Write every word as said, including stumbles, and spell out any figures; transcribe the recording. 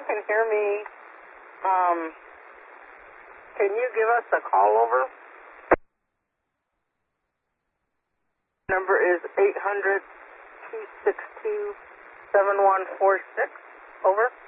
you can hear me, um, can you give us a call over? Number is eight hundred, two six two, seven one four six. Over.